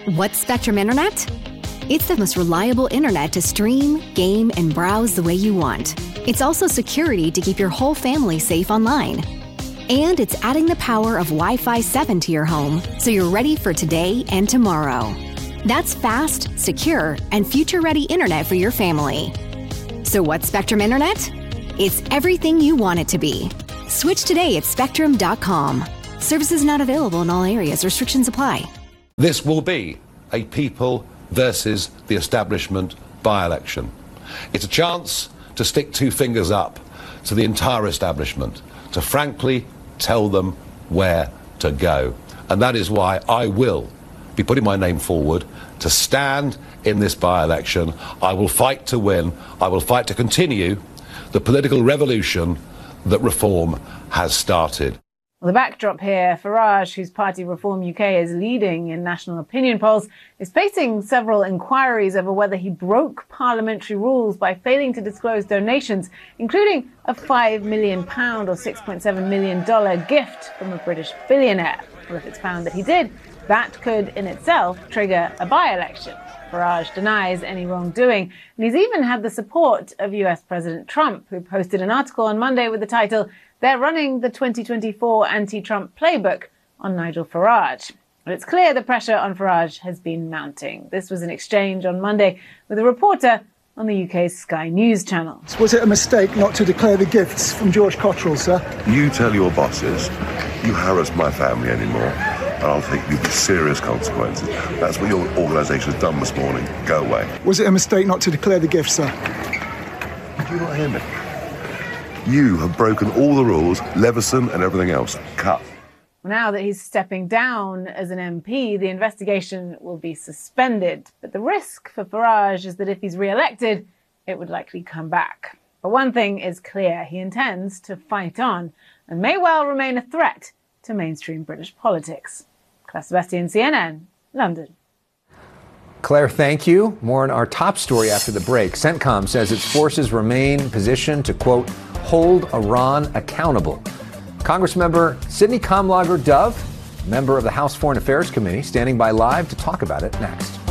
What's Spectrum Internet? It's the most reliable internet to stream, game, and browse the way you want. It's also security to keep your whole family safe online. And it's adding the power of Wi-Fi 7 to your home so you're ready for today and tomorrow. That's fast, secure, and future-ready internet for your family. So what's Spectrum Internet? It's everything you want it to be. Switch today at spectrum.com. Services not available in all areas. Restrictions apply. This will be a people versus the establishment by-election. It's a chance to stick two fingers up to the entire establishment, to frankly tell them where to go. And that is why I will be putting my name forward to stand in this by-election. I will fight to win. I will fight to continue the political revolution that Reform has started. Well, the backdrop here, Farage, whose party Reform UK is leading in national opinion polls, is facing several inquiries over whether he broke parliamentary rules by failing to disclose donations, including a £5 million or $6.7 million gift from a British billionaire. Well, if it's found that he did, that could in itself trigger a by-election. Farage denies any wrongdoing, and he's even had the support of US President Trump, who posted an article on Monday with the title, "They're running the 2024 anti-Trump playbook on Nigel Farage." But it's clear the pressure on Farage has been mounting. This was an exchange on Monday with a reporter on the UK's Sky News channel. Was it a mistake not to declare the gifts from George Cottrell, sir? You tell your bosses you harass my family anymore, and I'll take you to serious consequences. That's what your organisation has done this morning. Go away. Was it a mistake not to declare the gifts, sir? Did you not hear me? You have broken all the rules, Leveson and everything else. Cut. Now that he's stepping down as an MP, the investigation will be suspended. But the risk for Farage is that if he's re-elected, it would likely come back. But one thing is clear, he intends to fight on and may well remain a threat to mainstream British politics. Claire Sebastian, CNN, London. Claire, thank you. More on our top story after the break. CENTCOM says its forces remain positioned to, quote, hold Iran accountable. Congressmember Sidney Kamlager Dove, member of the House Foreign Affairs Committee, standing by live to talk about it next.